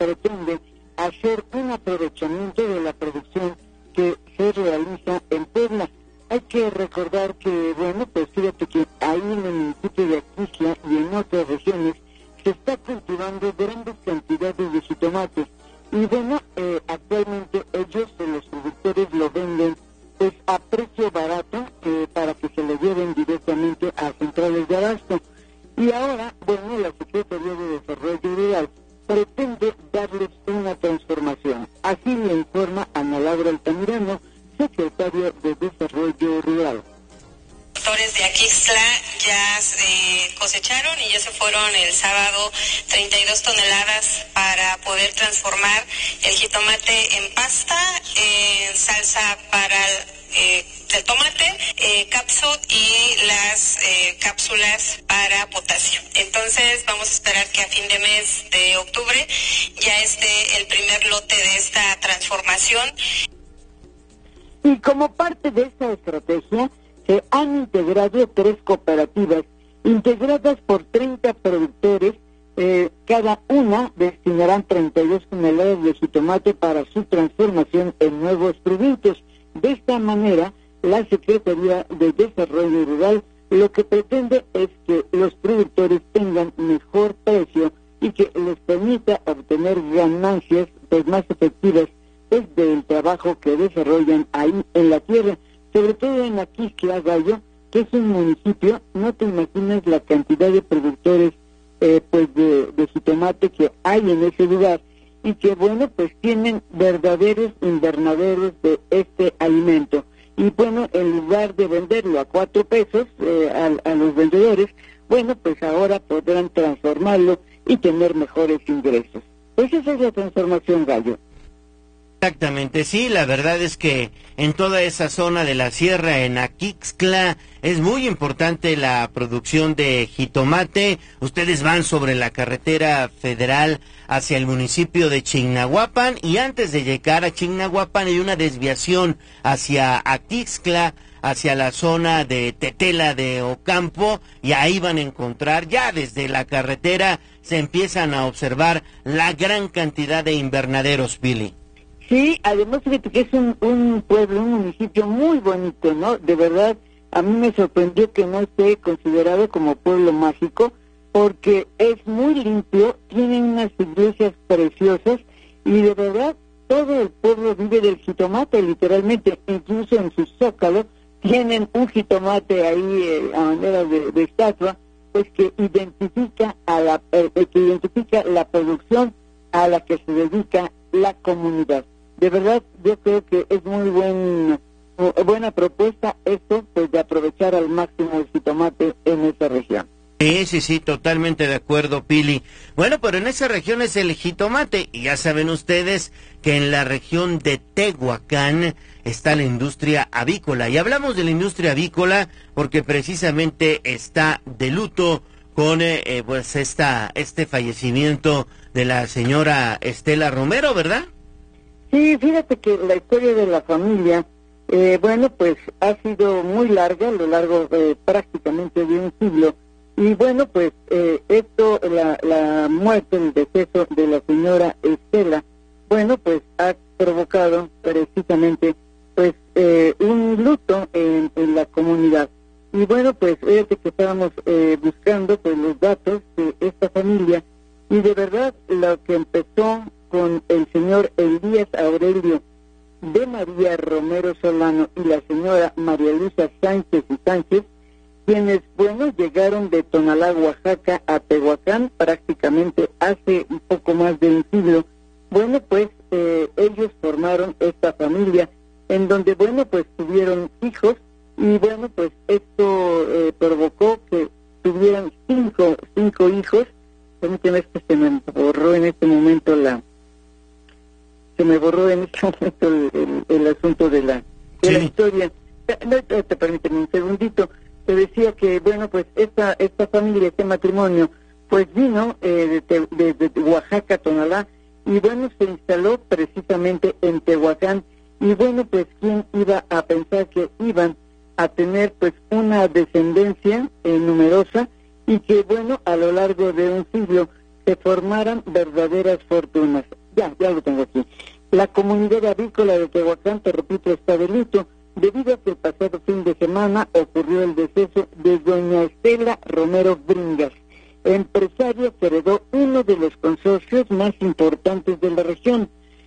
pretende hacer un aprovechamiento de la producción que se realiza en Puebla. Hay que recordar que, bueno, pues fíjate que ahí en el municipio de Aquisla y en otras regiones se está cultivando grandes cantidades de jitomate. Y bueno, actualmente ellos, los productores, lo venden pues a precio barato para que se lo lleven directamente a centrales de abasto. Y ahora, bueno, la Secretaría de Desarrollo Rural pretende darles una transformación. Así le informa Ana Laura Altamirano, secretaria de Desarrollo Rural. Productores de Aquixtla ya cosecharon y ya se fueron el sábado 32 toneladas para poder transformar el jitomate en pasta, en salsa para el tomate, capsut y las cápsulas para potasio. Entonces vamos a esperar que a fin de mes de octubre ya esté el primer lote de esta transformación. Y como parte de esta estrategia, se han integrado 3 cooperativas, integradas por 30 productores, cada una destinarán 32 toneladas de jitomate para su transformación en nuevos productos. De esta manera, la Secretaría de Desarrollo Rural lo que pretende es que los productores tengan mejor precio y que les permita obtener ganancias pues más efectivas del trabajo que desarrollan ahí en la tierra, sobre todo en Aquixtla, Gallo, que es un municipio, no te imaginas la cantidad de productores pues de jitomate que hay en ese lugar y que bueno, pues tienen verdaderos invernaderos de este alimento. Y bueno, en lugar de venderlo a 4 pesos a los vendedores, bueno, pues ahora podrán transformarlo y tener mejores ingresos. Pues esa es la transformación, Gallo. Exactamente, sí, la verdad es que en toda esa zona de la sierra, en Aquixtla, es muy importante la producción de jitomate. Ustedes van sobre la carretera federal hacia el municipio de Chignahuapan y antes de llegar a Chignahuapan hay una desviación hacia Aquixtla, hacia la zona de Tetela de Ocampo, y ahí van a encontrar, ya desde la carretera se empiezan a observar la gran cantidad de invernaderos, Pili. Sí, además fíjate que es un pueblo, un municipio muy bonito, ¿no? De verdad, a mí me sorprendió que no esté considerado como pueblo mágico, porque es muy limpio, tiene unas iglesias preciosas, y de verdad, todo el pueblo vive del jitomate, literalmente, incluso en su zócalo, tienen un jitomate ahí a manera de estatua, pues que identifica la producción a la que se dedica la comunidad. De verdad, yo creo que es muy buena propuesta esto, pues de aprovechar al máximo el jitomate en esa región. Sí, totalmente de acuerdo, Pili. Bueno, pero en esa región es el jitomate, y ya saben ustedes que en la región de Tehuacán está la industria avícola. Y hablamos de la industria avícola porque precisamente está de luto con pues este fallecimiento de la señora Estela Romero, ¿verdad? Sí, fíjate que la historia de la familia, bueno, pues ha sido muy larga, a lo largo prácticamente de un siglo. Y bueno, pues la muerte, el deceso de la señora Estela, bueno, pues ha provocado precisamente pues un luto en la comunidad. Y bueno, pues fíjate que estábamos buscando pues los datos de esta familia, y de verdad lo que empezó con el señor Elías Aurelio de María Romero Solano y la señora María Luisa Sánchez y Sánchez, quienes, bueno, llegaron de Tonalá, Oaxaca, a Tehuacán prácticamente hace un poco más de un siglo. Bueno, pues ellos formaron esta familia en donde, bueno, pues tuvieron hijos, y bueno, pues esto provocó que tuvieran cinco hijos. Permíteme, es que se me borró en este momento el asunto de la historia. No, te permíteme un segundito. Te decía que, bueno, pues esta familia, este matrimonio, pues vino de Oaxaca, Tonalá, y bueno, se instaló precisamente en Tehuacán. Y bueno, pues quién iba a pensar que iban a tener pues una descendencia numerosa, y que bueno, a lo largo de un siglo se formaran verdaderas fortunas. Ya lo tengo aquí. La comunidad avícola de Tehuacán, te repito, está de luto, debido a que el pasado fin de semana ocurrió el deceso de doña Estela Romero Bringas, empresaria que heredó uno de los consorcios más importantes de la región.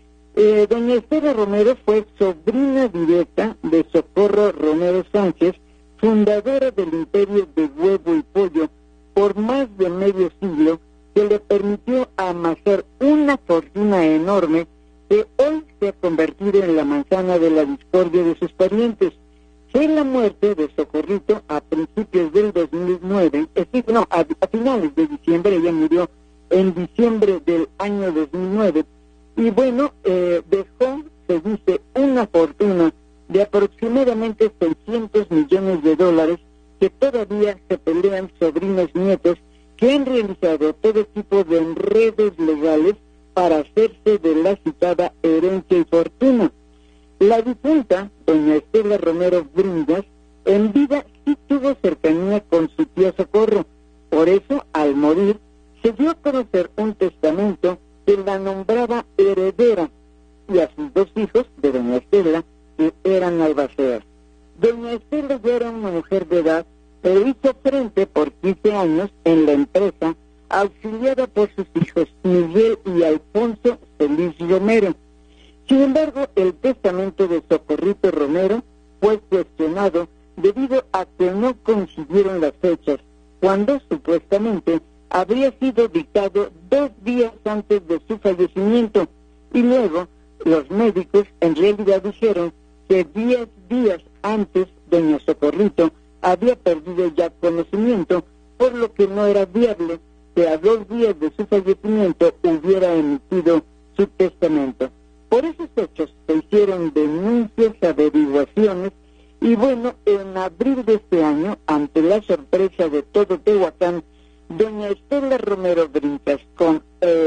Doña Estela Romero fue sobrina directa de Socorro Romero Sánchez, fundadora del imperio de huevo y pollo por más de medio siglo, que le permitió amasar una fortuna enorme que hoy se ha convertido en la manzana de la discordia de sus parientes. Fue la muerte de Socorrito a principios del 2009, a finales de diciembre. Ella murió en diciembre del año 2009, y bueno, dejó, se dice, una fortuna de aproximadamente $600 millones, que todavía se pelean sobrinos nietos que han realizado todo tipo de enredos legales para hacerse de la citada herencia y fortuna. La difunta, doña Estela Romero Bringas, en vida sí tuvo cercanía con su tía Socorro. Por eso, al morir, se dio a conocer un testamento que la nombraba heredera, y a sus dos hijos de doña Estela, que eran albaceas. Doña Estela ya era una mujer de edad, pero hizo frente por 15 años en la empresa, auxiliada por sus hijos Miguel y Alfonso Feliz Romero. Sin embargo, el testamento de Socorrito Romero fue cuestionado debido a que no coincidieron las fechas, cuando supuestamente habría sido dictado 2 días antes de su fallecimiento, y luego los médicos en realidad dijeron que 10 días antes doña Socorrito había perdido ya conocimiento, por lo que no era viable que a 2 días de su fallecimiento hubiera emitido su testamento. Por esos hechos se hicieron denuncias, averiguaciones, y bueno, en abril de este año, ante la sorpresa de todo Tehuacán, doña Estela Romero Bringas, con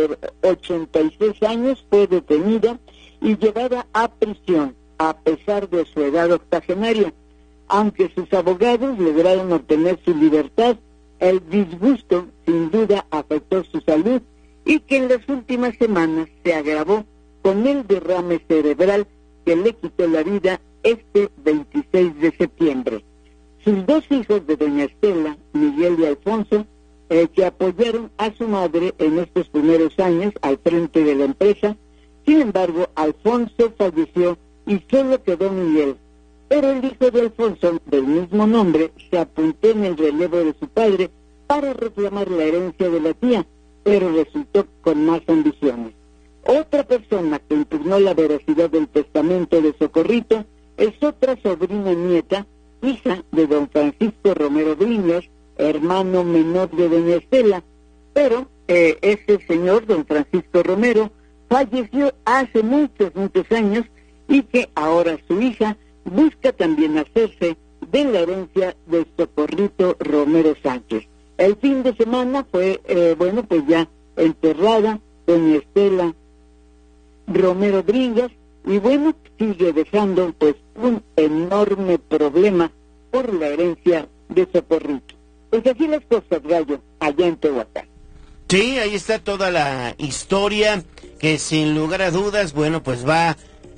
86 años, fue detenida y llevada a prisión, a pesar de su edad octogenaria. Aunque sus abogados lograron obtener su libertad, el disgusto sin duda afectó su salud, y que en las últimas semanas se agravó con el derrame cerebral que le quitó la vida este 26 de septiembre. Sus 2 hijos de doña Estela, Miguel y Alfonso, que apoyaron a su madre en estos primeros años al frente de la empresa. Sin embargo, Alfonso falleció y solo quedó Miguel. Pero el hijo de Alfonso, del mismo nombre, se apuntó en el relevo de su padre para reclamar la herencia de la tía, pero resultó con más ambiciones. Otra persona que impugnó la veracidad del testamento de Socorrito es otra sobrina nieta, hija de don Francisco Romero Bringas, hermano menor de doña Estela, pero este señor, don Francisco Romero, falleció hace muchos años, y que ahora su hija busca también hacerse de la herencia de Socorrito Romero Sánchez. El fin de semana fue, pues ya enterrada doña Estela Romero Bringas, y bueno, sigue dejando pues un enorme problema por la herencia de Socorrito. Pues así las cosas, Gallo, allá en Tehuacán. Sí, ahí está toda la historia, que sin lugar a dudas, bueno, pues va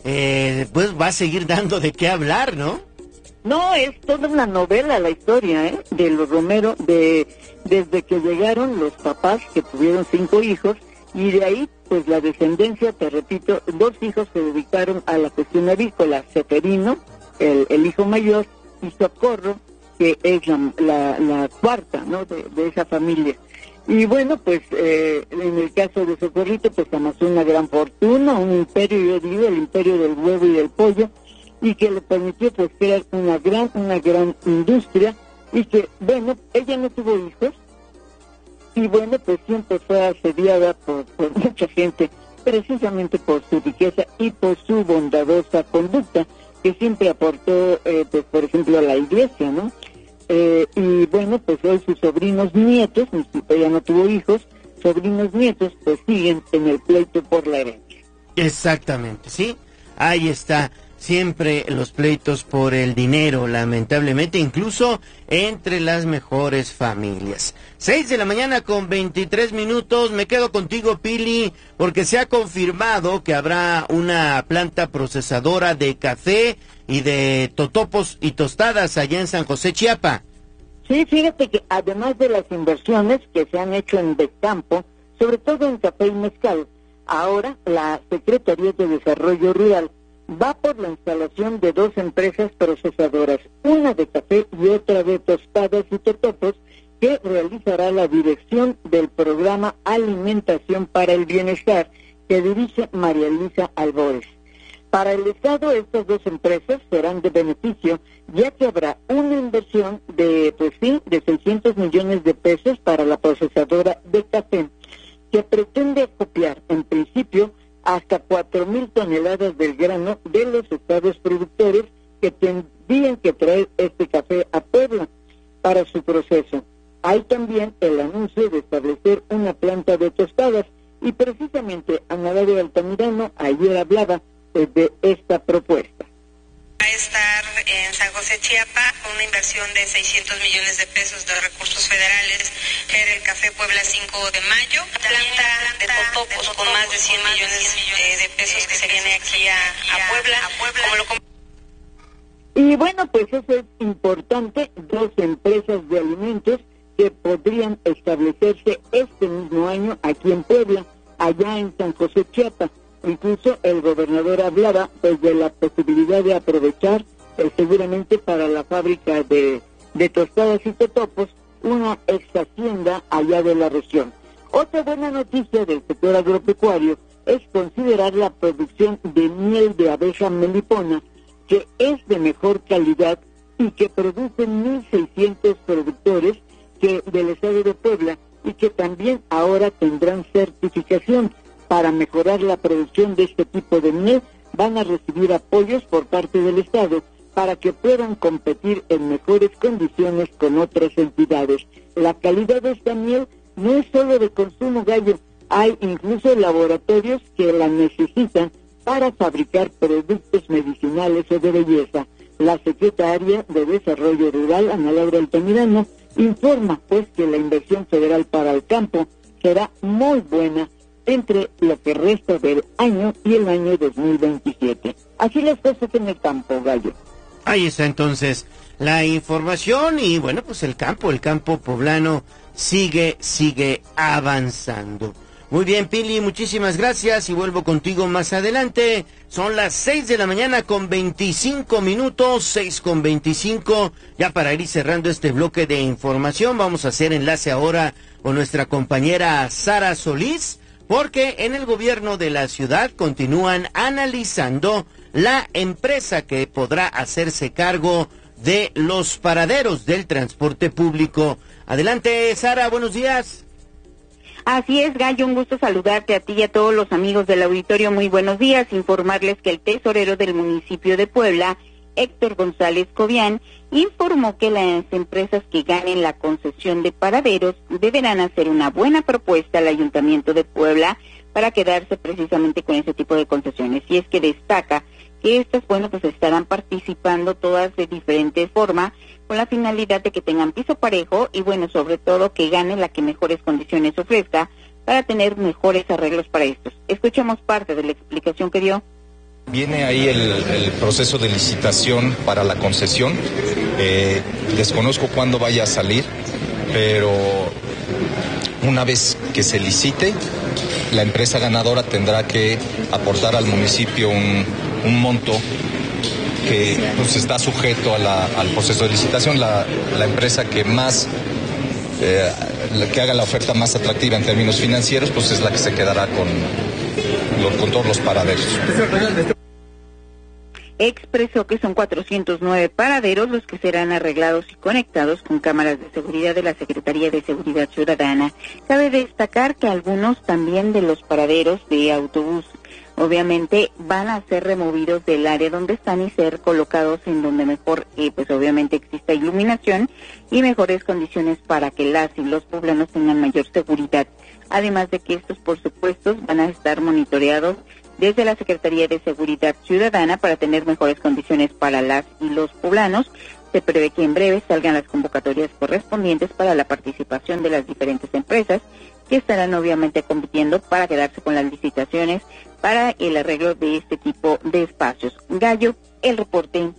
a seguir dando de qué hablar, ¿no? No, es toda una novela la historia, de los Romero, desde que llegaron los papás, que tuvieron 5 hijos, y de ahí, pues la descendencia, te repito, 2 hijos se dedicaron a la cuestión avícola: Seferino, el hijo mayor, y Socorro, que es la cuarta, ¿no?, de esa familia. Y bueno, pues en el caso de Socorrito, pues amasó una gran fortuna, un imperio, yo digo, el imperio del huevo y del pollo, y que le permitió pues crear una gran industria, y que, bueno, ella no tuvo hijos, y bueno, pues siempre fue asediada por mucha gente, precisamente por su riqueza y por su bondadosa conducta, que siempre aportó, pues por ejemplo, a la iglesia, ¿no? Y bueno, pues hoy sus sobrinos nietos, ella no tuvo hijos, sobrinos nietos, pues siguen en el pleito por la herencia. Exactamente, sí, ahí está. siempre los pleitos por el dinero, lamentablemente, incluso entre las mejores familias. 6 de la mañana con 23 minutos, me quedo contigo, Pili, porque se ha confirmado que habrá una planta procesadora de café y de totopos y tostadas allá en San José, Chiapa. Sí, fíjate que además de las inversiones que se han hecho en Becampo, sobre todo en café y mezcal, ahora la Secretaría de Desarrollo Rural va por la instalación de 2 empresas procesadoras, una de café y otra de tostadas y totopos, que realizará la dirección del programa Alimentación para el Bienestar, que dirige María Luisa Albores. Para el Estado, estas 2 empresas serán de beneficio, ya que habrá una inversión de 600 millones de pesos para la procesadora de café, que pretende acopiar, en principio, hasta 4,000 toneladas del grano de los estados productores que tendrían que traer este café a Puebla para su proceso. Hay también el anuncio de establecer una planta de tostadas, y precisamente Ana Laura Altamirano ayer hablaba de esta propuesta. Va a estar en San José, Chiapa, una inversión de 600 millones de pesos de recursos federales, era el Café Puebla 5 de mayo, planta de totopos con más de 100 millones de pesos que se viene aquí a Puebla. Y bueno, pues eso es importante, 2 empresas de alimentos que podrían establecerse este mismo año aquí en Puebla, allá en San José, Chiapa. Incluso el gobernador hablaba pues de la posibilidad de aprovechar seguramente para la fábrica de tostadas y totopos una ex hacienda allá de la región. Otra buena noticia del sector agropecuario es considerar la producción de miel de abeja melipona, que es de mejor calidad y que producen 1,600 productores del estado de Puebla, y que también ahora tendrán certificación. Para mejorar la producción de este tipo de miel, van a recibir apoyos por parte del Estado para que puedan competir en mejores condiciones con otras entidades. La calidad de esta miel no es solo de consumo, Gallo, hay incluso laboratorios que la necesitan para fabricar productos medicinales o de belleza. La secretaria de Desarrollo Rural, Ana Laura Altamirano, informa pues que la inversión federal para el campo será muy buena entre lo que resta del año y el año 2027. Así las cosas en el campo, Gallo. Ahí está entonces la información, y bueno, pues el campo poblano sigue avanzando. Muy bien, Pili, muchísimas gracias, y vuelvo contigo más adelante. Son las 6 de la mañana con 25 minutos, 6:25, ya para ir cerrando este bloque de información. Vamos a hacer enlace ahora con nuestra compañera Sara Solís, porque en el gobierno de la ciudad continúan analizando la empresa que podrá hacerse cargo de los paraderos del transporte público. Adelante, Sara, buenos días. Así es, Gallo, un gusto saludarte a ti y a todos los amigos del auditorio. Muy buenos días. Informarles que el tesorero del municipio de Puebla, Héctor González Cobian, informó que las empresas que ganen la concesión de paraderos deberán hacer una buena propuesta al Ayuntamiento de Puebla para quedarse precisamente con ese tipo de concesiones. Y es que destaca que estas, pues estarán participando todas de diferente forma, con la finalidad de que tengan piso parejo y, sobre todo que gane la que mejores condiciones ofrezca para tener mejores arreglos para estos. Escuchamos parte de la explicación que dio. Viene ahí el proceso de licitación para la concesión. Desconozco cuándo vaya a salir, pero una vez que se licite, la empresa ganadora tendrá que aportar al municipio un monto que pues, está sujeto al proceso de licitación. La empresa que más que haga la oferta más atractiva en términos financieros, pues es la que se quedará con todos los paraderos. Expresó que son 409 paraderos los que serán arreglados y conectados con cámaras de seguridad de la Secretaría de Seguridad Ciudadana. Cabe destacar que algunos también de los paraderos de autobús obviamente van a ser removidos del área donde están y ser colocados en donde mejor, pues obviamente exista iluminación y mejores condiciones para que las y los poblanos tengan mayor seguridad. Además de que estos, por supuesto, van a estar monitoreados desde la Secretaría de Seguridad Ciudadana para tener mejores condiciones para las y los poblanos. Se prevé que en breve salgan las convocatorias correspondientes para la participación de las diferentes empresas que estarán obviamente compitiendo para quedarse con las licitaciones para el arreglo de este tipo de espacios. Gallo, el reporte.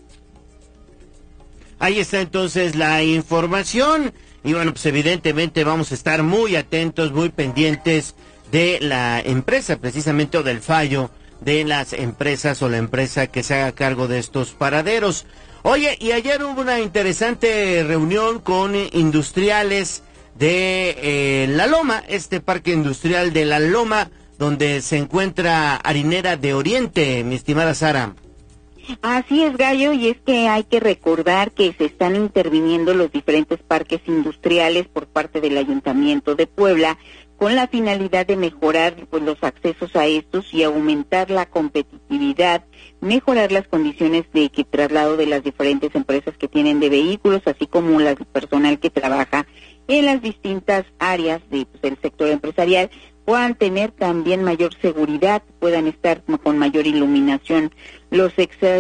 Ahí está entonces la información y bueno, pues evidentemente vamos a estar muy atentos, muy pendientes de la empresa precisamente o del fallo de las empresas o la empresa que se haga cargo de estos paraderos. Oye, y ayer hubo una interesante reunión con industriales de La Loma, este parque industrial de La Loma, donde se encuentra Harinera de Oriente, mi estimada Sara. Así es, Gallo, y es que hay que recordar que se están interviniendo los diferentes parques industriales por parte del Ayuntamiento de Puebla con la finalidad de mejorar pues, los accesos a estos y aumentar la competitividad, mejorar las condiciones de traslado de las diferentes empresas que tienen de vehículos, así como el personal que trabaja en las distintas áreas del sector empresarial, puedan tener también mayor seguridad, puedan estar con mayor iluminación los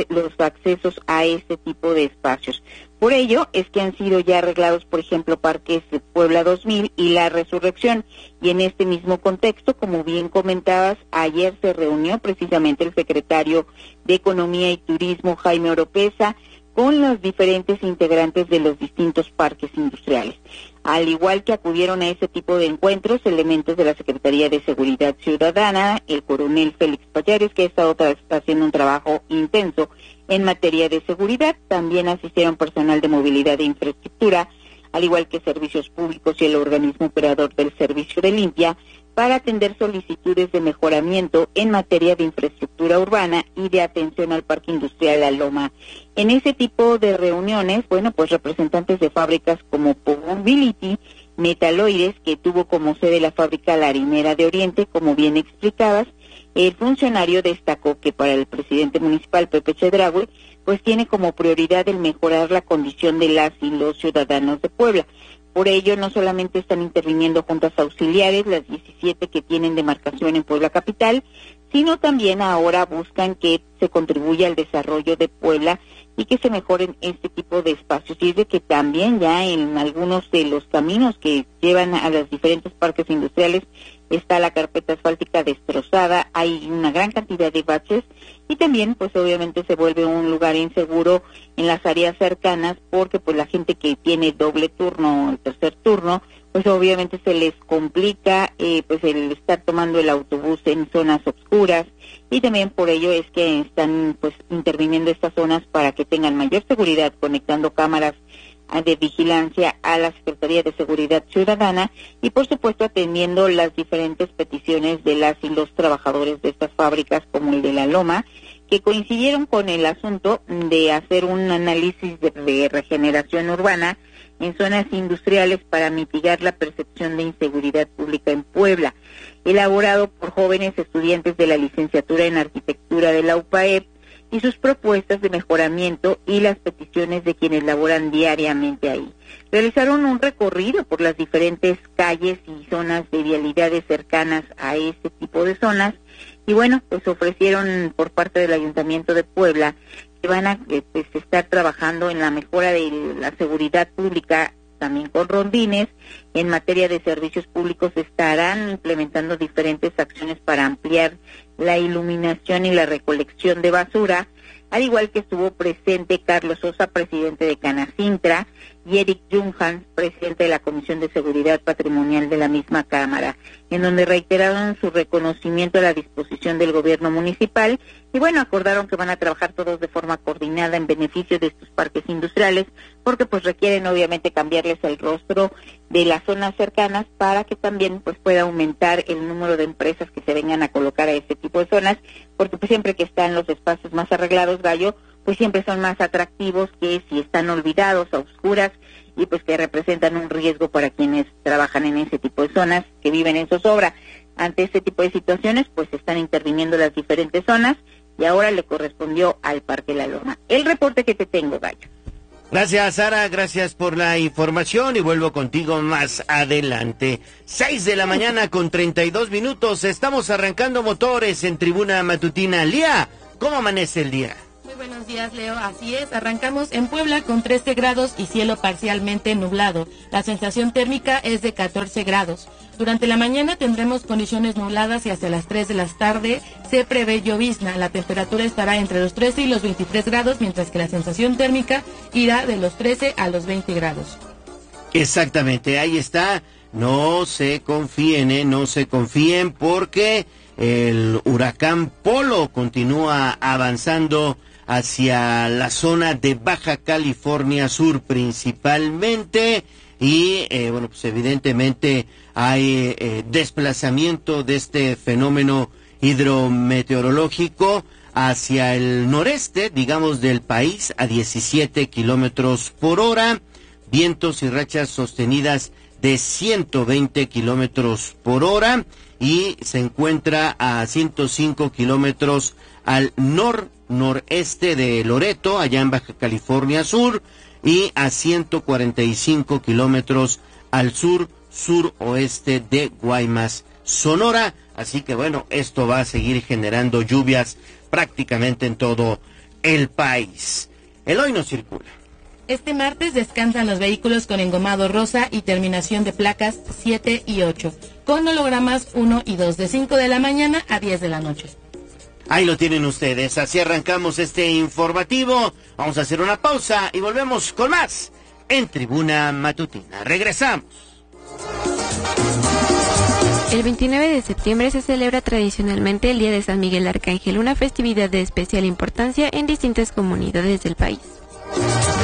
accesos a este tipo de espacios. Por ello es que han sido ya arreglados, por ejemplo, parques de Puebla 2000 y La Resurrección. Y en este mismo contexto, como bien comentabas, ayer se reunió precisamente el secretario de Economía y Turismo, Jaime Oropesa, con los diferentes integrantes de los distintos parques industriales. Al igual que acudieron a ese tipo de encuentros, elementos de la Secretaría de Seguridad Ciudadana, el coronel Félix Payares, que está haciendo un trabajo intenso en materia de seguridad. También asistieron personal de movilidad e infraestructura, al igual que servicios públicos y el organismo operador del servicio de limpia, para atender solicitudes de mejoramiento en materia de infraestructura urbana y de atención al Parque Industrial La Loma. En ese tipo de reuniones, bueno, pues representantes de fábricas como Mobility, Metaloides, que tuvo como sede la fábrica La Harinera de Oriente, como bien explicabas, el funcionario destacó que para el presidente municipal, Pepe Chedraui, pues tiene como prioridad el mejorar la condición de las y los ciudadanos de Puebla. Por ello, no solamente están interviniendo juntas auxiliares, las 17 que tienen demarcación en Puebla Capital, sino también ahora buscan que se contribuya al desarrollo de Puebla y que se mejoren este tipo de espacios. Y es de que también ya en algunos de los caminos que llevan a los diferentes parques industriales está la carpeta asfáltica destrozada, hay una gran cantidad de baches y también pues obviamente se vuelve un lugar inseguro en las áreas cercanas porque pues la gente que tiene doble turno o el tercer turno pues obviamente se les complica pues el estar tomando el autobús en zonas oscuras y también por ello es que están pues interviniendo estas zonas para que tengan mayor seguridad conectando cámaras de vigilancia a la Secretaría de Seguridad Ciudadana y por supuesto atendiendo las diferentes peticiones de las y los trabajadores de estas fábricas como el de La Loma, que coincidieron con el asunto de hacer un análisis de regeneración urbana en zonas industriales para mitigar la percepción de inseguridad pública en Puebla, elaborado por jóvenes estudiantes de la licenciatura en arquitectura de la UPAEP, y sus propuestas de mejoramiento y las peticiones de quienes laboran diariamente ahí. Realizaron un recorrido por las diferentes calles y zonas de vialidades cercanas a este tipo de zonas y bueno, pues ofrecieron por parte del Ayuntamiento de Puebla que van a pues, estar trabajando en la mejora de la seguridad pública también con rondines. En materia de servicios públicos estarán implementando diferentes acciones para ampliar la iluminación y la recolección de basura, al igual que estuvo presente Carlos Sosa, presidente de Canacintra, y Eric Junghans, presidente de la Comisión de Seguridad Patrimonial de la misma Cámara, en donde reiteraron su reconocimiento a la disposición del gobierno municipal y bueno, acordaron que van a trabajar todos de forma coordinada en beneficio de estos parques industriales, porque pues requieren obviamente cambiarles el rostro de las zonas cercanas para que también pues pueda aumentar el número de empresas que se vengan a colocar a este tipo de zonas, porque pues siempre que están los espacios más arreglados, Gallo, pues siempre son más atractivos que si están olvidados, a oscuras, y pues que representan un riesgo para quienes trabajan en ese tipo de zonas, que viven en zozobra. Ante este tipo de situaciones, pues están interviniendo las diferentes zonas, y ahora le correspondió al Parque La Loma. El reporte que te tengo, Gallo. Gracias, Sara, gracias por la información y vuelvo contigo más adelante. 6 de la mañana con 32 minutos, estamos arrancando motores en Tribuna Matutina. Lía, ¿cómo amanece el día? Muy buenos días, Leo. Así es, arrancamos en Puebla con 13 grados y cielo parcialmente nublado. La sensación térmica es de 14 grados. Durante la mañana tendremos condiciones nubladas y hacia las 3 de la tarde se prevé llovizna. La temperatura estará entre los 13 y los 23 grados, mientras que la sensación térmica irá de los 13 a los 20 grados. Exactamente, ahí está. No se confíen porque el huracán Polo continúa avanzando hacia la zona de Baja California Sur principalmente y bueno, pues evidentemente hay desplazamiento de este fenómeno hidrometeorológico hacia el noreste, digamos, del país a 17 kilómetros por hora, vientos y rachas sostenidas de 120 kilómetros por hora y se encuentra a 105 kilómetros al noreste de Loreto, allá en Baja California Sur, y a 145 kilómetros al suroeste de Guaymas, Sonora. Así que bueno, esto va a seguir generando lluvias prácticamente en todo el país. El hoy no circula. Este martes descansan los vehículos con engomado rosa y terminación de placas 7 y 8, con hologramas 1 y 2, de 5 de la mañana a 10 de la noche. Ahí lo tienen ustedes, así arrancamos este informativo. Vamos a hacer una pausa y volvemos con más en Tribuna Matutina. Regresamos. El 29 de septiembre se celebra tradicionalmente el Día de San Miguel Arcángel, una festividad de especial importancia en distintas comunidades del país.